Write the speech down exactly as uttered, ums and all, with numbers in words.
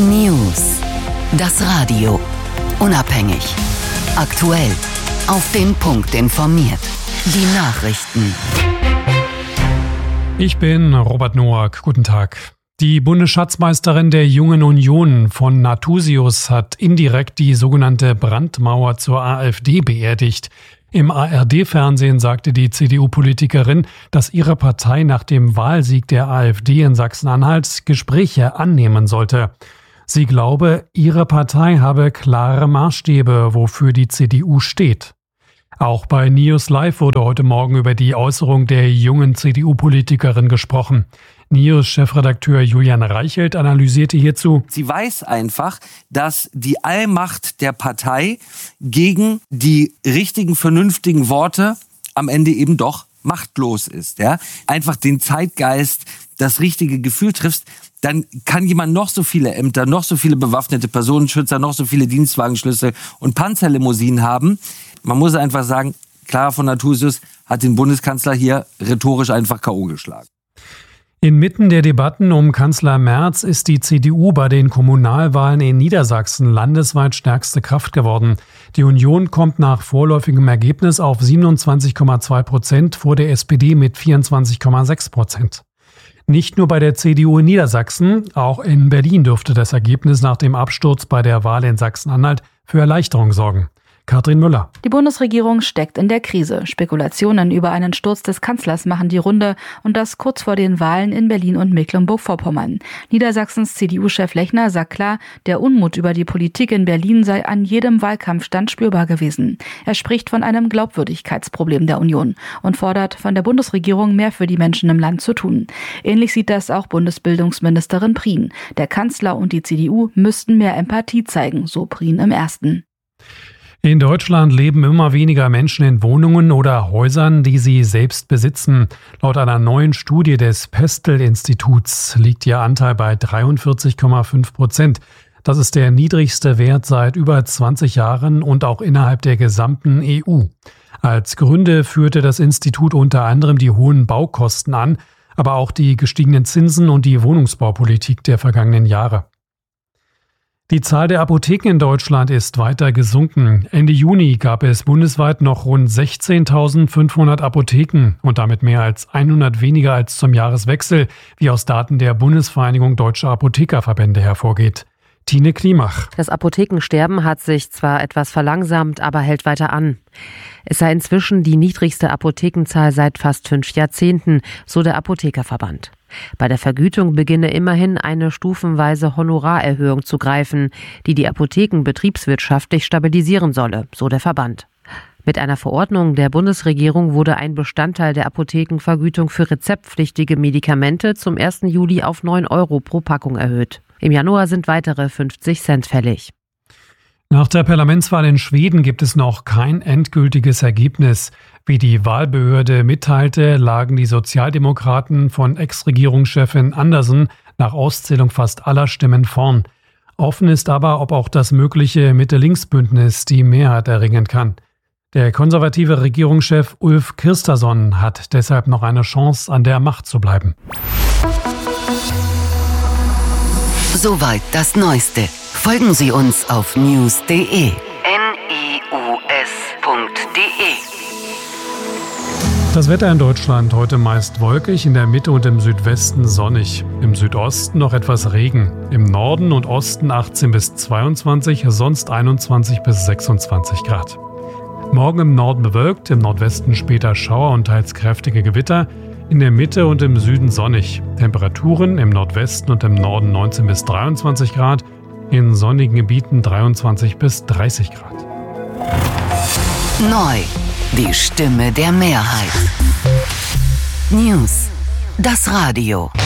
News. Das Radio. Unabhängig. Aktuell. Auf den Punkt informiert. Die Nachrichten. Ich bin Robert Noack. Guten Tag. Die Bundesschatzmeisterin der Jungen Union von Nathusius hat indirekt die sogenannte Brandmauer zur AfD beerdigt. Im A R D-Fernsehen sagte die C D U-Politikerin, dass ihre Partei nach dem Wahlsieg der AfD in Sachsen-Anhalt Gespräche annehmen sollte. Sie glaube, ihre Partei habe klare Maßstäbe, wofür die C D U steht. Auch bei News Live wurde heute Morgen über die Äußerung der jungen C D U-Politikerin gesprochen. News-Chefredakteur Julian Reichelt analysierte hierzu: Sie weiß einfach, dass die Allmacht der Partei gegen die richtigen, vernünftigen Worte am Ende eben doch machtlos ist. Ja? Einfach den Zeitgeist, das richtige Gefühl triffst, dann kann jemand noch so viele Ämter, noch so viele bewaffnete Personenschützer, noch so viele Dienstwagenschlüssel und Panzerlimousinen haben. Man muss einfach sagen, Clara von Nathusius hat den Bundeskanzler hier rhetorisch einfach K O geschlagen. Inmitten der Debatten um Kanzler Merz ist die C D U bei den Kommunalwahlen in Niedersachsen landesweit stärkste Kraft geworden. Die Union kommt nach vorläufigem Ergebnis auf siebenundzwanzig Komma zwei Prozent vor der S P D mit vierundzwanzig Komma sechs Prozent. Nicht nur bei der C D U in Niedersachsen, auch in Berlin dürfte das Ergebnis nach dem Absturz bei der Wahl in Sachsen-Anhalt für Erleichterung sorgen. Katrin Müller. Die Bundesregierung steckt in der Krise. Spekulationen über einen Sturz des Kanzlers machen die Runde, und das kurz vor den Wahlen in Berlin und Mecklenburg-Vorpommern. Niedersachsens C D U-Chef Lechner sagt klar, der Unmut über die Politik in Berlin sei an jedem Wahlkampfstand spürbar gewesen. Er spricht von einem Glaubwürdigkeitsproblem der Union und fordert von der Bundesregierung, mehr für die Menschen im Land zu tun. Ähnlich sieht das auch Bundesbildungsministerin Prien. Der Kanzler und die C D U müssten mehr Empathie zeigen, so Prien im Ersten. In Deutschland leben immer weniger Menschen in Wohnungen oder Häusern, die sie selbst besitzen. Laut einer neuen Studie des Pestel-Instituts liegt ihr Anteil bei dreiundvierzig Komma fünf Prozent. Das ist der niedrigste Wert seit über zwanzig Jahren und auch innerhalb der gesamten E U. Als Gründe führte das Institut unter anderem die hohen Baukosten an, aber auch die gestiegenen Zinsen und die Wohnungsbaupolitik der vergangenen Jahre. Die Zahl der Apotheken in Deutschland ist weiter gesunken. Ende Juni gab es bundesweit noch rund sechzehntausendfünfhundert Apotheken und damit mehr als hundert weniger als zum Jahreswechsel, wie aus Daten der Bundesvereinigung Deutscher Apothekerverbände hervorgeht. Tine Klimach. Das Apothekensterben hat sich zwar etwas verlangsamt, aber hält weiter an. Es sei inzwischen die niedrigste Apothekenzahl seit fast fünf Jahrzehnten, so der Apothekerverband. Bei der Vergütung beginne immerhin eine stufenweise Honorarerhöhung zu greifen, die die Apotheken betriebswirtschaftlich stabilisieren solle, so der Verband. Mit einer Verordnung der Bundesregierung wurde ein Bestandteil der Apothekenvergütung für rezeptpflichtige Medikamente zum ersten Juli auf neun Euro pro Packung erhöht. Im Januar sind weitere fünfzig Cent fällig. Nach der Parlamentswahl in Schweden gibt es noch kein endgültiges Ergebnis. Wie die Wahlbehörde mitteilte, lagen die Sozialdemokraten von Ex-Regierungschefin Andersson nach Auszählung fast aller Stimmen vorn. Offen ist aber, ob auch das mögliche Mitte-Links-Bündnis die Mehrheit erringen kann. Der konservative Regierungschef Ulf Kristersson hat deshalb noch eine Chance, an der Macht zu bleiben. Soweit das Neueste. Folgen Sie uns auf news punkt de. N I U S punkt de. Das Wetter in Deutschland heute meist wolkig, in der Mitte und im Südwesten sonnig. Im Südosten noch etwas Regen. Im Norden und Osten achtzehn bis zweiundzwanzig, sonst einundzwanzig bis sechsundzwanzig Grad. Morgen im Norden bewölkt, im Nordwesten später Schauer und teils kräftige Gewitter. In der Mitte und im Süden sonnig. Temperaturen im Nordwesten und im Norden neunzehn bis dreiundzwanzig Grad. In sonnigen Gebieten dreiundzwanzig bis dreißig Grad. Neu. Die Stimme der Mehrheit. News. Das Radio.